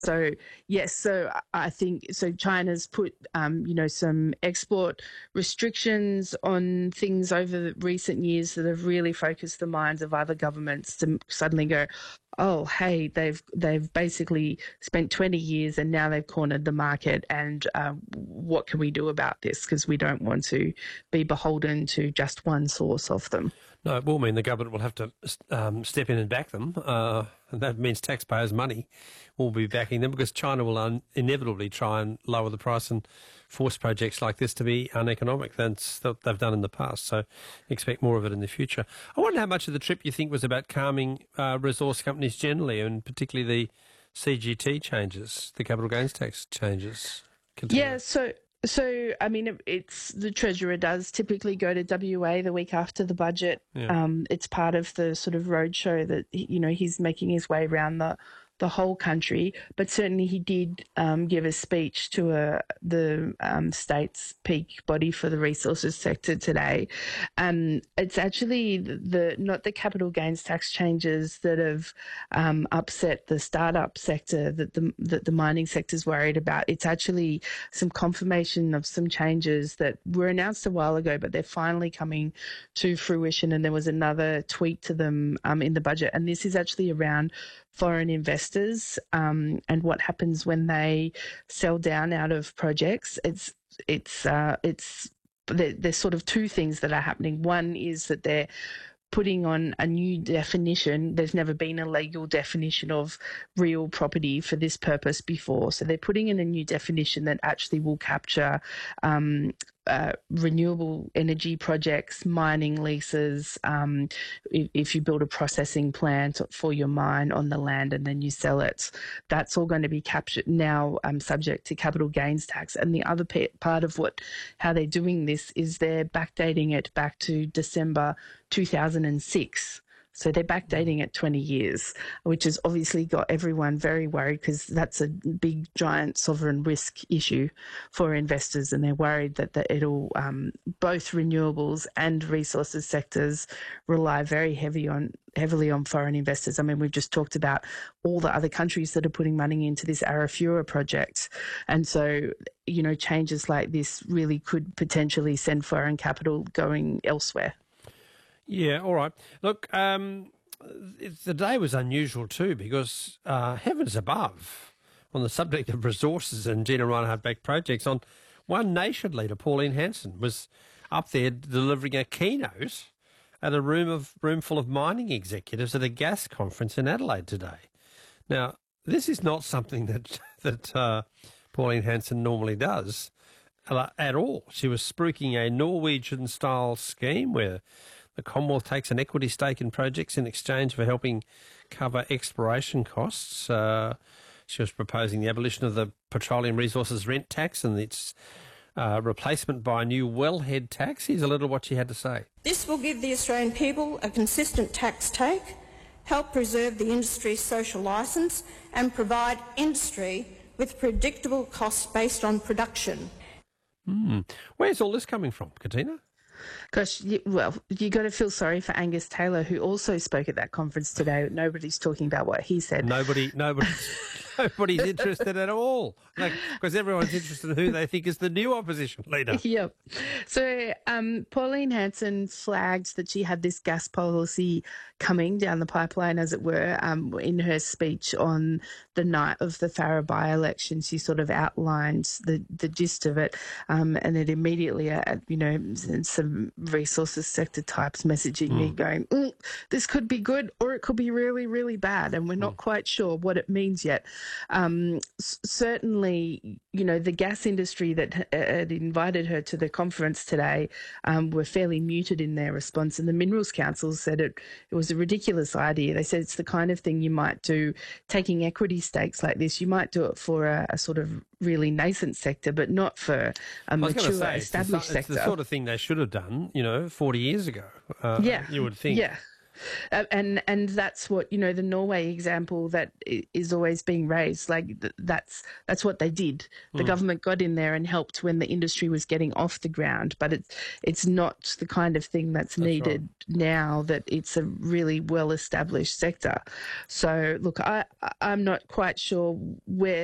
So yes, so I think so. China's put, some export restrictions on things over the recent years that have really focused the minds of other governments to suddenly go, oh, hey, they've basically spent 20 years and now they've cornered the market, and what can we do about this? Because we don't want to be beholden to just one source of them. No, it will mean the government will have to step in and back them, and that means taxpayers' money will be backing them, because China will inevitably try and lower the price and force projects like this to be uneconomic. That's what they've done in the past, so expect more of it in the future. I wonder how much of the trip you think was about calming resource companies generally, and particularly the CGT changes, the capital gains tax changes. Yeah, So, I mean, it's the Treasurer does typically go to WA the week after the budget. Yeah. It's part of the sort of roadshow that, he's making his way around the whole country. But certainly he did give a speech to the state's peak body for the resources sector today. It's actually not the capital gains tax changes that have upset the startup sector that the mining sector's worried about. It's actually some confirmation of some changes that were announced a while ago, but they're finally coming to fruition. And there was another tweak to them in the budget. And this is actually around foreign investors and what happens when they sell down out of projects. There's sort of two things that are happening. One is that they're putting on a new definition. There's never been a legal definition of real property for this purpose before. So they're putting in a new definition that actually will capture renewable energy projects, mining leases, if you build a processing plant for your mine on the land and then you sell it, that's all going to be captured now, subject to capital gains tax. And the other part of how they're doing this is they're backdating it back to December 2006. So they're backdating it 20 years, which has obviously got everyone very worried, because that's a big, giant sovereign risk issue for investors, and they're worried that it'll both renewables and resources sectors rely very heavily on foreign investors. I mean, we've just talked about all the other countries that are putting money into this Arafura project, and so changes like this really could potentially send foreign capital going elsewhere. Yeah, all right. Look, the day was unusual too, because heavens above, on the subject of resources and Gina Rinehart-backed projects, on One Nation leader Pauline Hanson was up there delivering a keynote at a room full of mining executives at a gas conference in Adelaide today. Now, this is not something that Pauline Hanson normally does at all. She was spruiking a Norwegian-style scheme where the Commonwealth takes an equity stake in projects in exchange for helping cover exploration costs. She was proposing the abolition of the petroleum resources rent tax and its replacement by a new wellhead tax. Here's a little what she had to say. This will give the Australian people a consistent tax take, help preserve the industry's social licence, and provide industry with predictable costs based on production. Where's all this coming from, Katina? Gosh, you got to feel sorry for Angus Taylor, who also spoke at that conference today. Nobody's talking about what he said. Nobody's interested at all, because everyone's interested in who they think is the new opposition leader. Yep. So Pauline Hanson flagged that she had this gas policy coming down the pipeline, as it were, in her speech on the night of the Farrer by-election. She sort of outlined the gist of it, and it immediately, some resources sector types messaging me going, this could be good or it could be really, really bad, and we're not quite sure what it means yet. Certainly, the gas industry that had invited her to the conference today were fairly muted in their response, and the Minerals Council said it was a ridiculous idea. They said it's the kind of thing you might do, taking equity stakes like this, you might do it for a sort of really nascent sector, but not for a mature, established sector. It's the sort of thing they should have done, 40 years ago, you would think. Yeah. And that's what, the Norway example that is always being raised. Like that's what they did. The government got in there and helped when the industry was getting off the ground, but it's not the kind of thing that's needed now that it's a really well established sector. So look, I'm not quite sure where